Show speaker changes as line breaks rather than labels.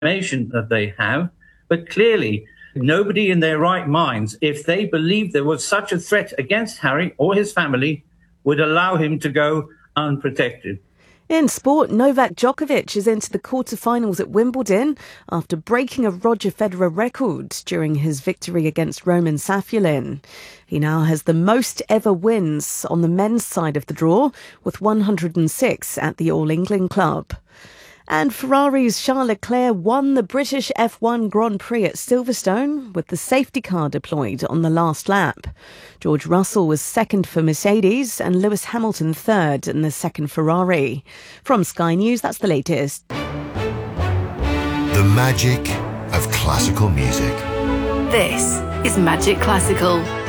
information that they have. But clearly, nobody in their right minds, if they believed there was such a threat against Harry or his family, would allow him to go unprotected.
In sport, Novak Djokovic is into the quarter-finals at Wimbledon after breaking a Roger Federer record during his victory against Roman Safulin. He now has the most ever wins on the men's side of the draw, with 106 at the All England Club. And Ferrari's Charles Leclerc won the British F1 Grand Prix at Silverstone with the safety car deployed on the last lap. George Russell was second for Mercedes and Lewis Hamilton third in the second Ferrari. From Sky News, that's the latest.
The magic of classical music.
This is Magic Classical.